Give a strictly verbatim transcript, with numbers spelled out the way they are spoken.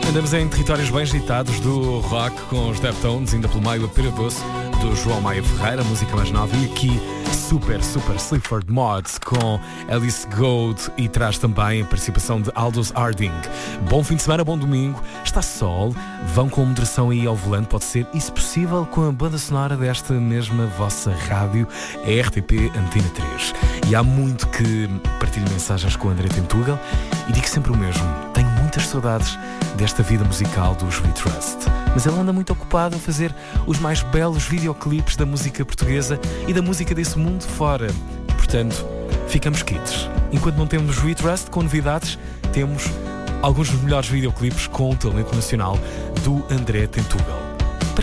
Andamos em territórios bem agitados do rock com os Deftones, ainda pelo meio a Pera Doce do João Maia Ferreira, música mais nova, e aqui super, super Sleaford Mods com Alice Gold e traz também a participação de Aldous Harding. Bom fim de semana, bom domingo, está sol, vão com moderação aí ao volante, pode ser, e se possível, com a banda sonora desta mesma vossa rádio, a R T P Antena três. E há muito que partilho mensagens com o André Tentugal e digo sempre o mesmo, tenho muitas saudades desta vida musical dos We Trust. Mas ele anda muito ocupado a fazer os mais belos videoclipes da música portuguesa e da música desse mundo fora. Portanto, ficamos quites. Enquanto não temos We Trust com novidades, temos alguns dos melhores videoclipes com o talento nacional do André Tentugal.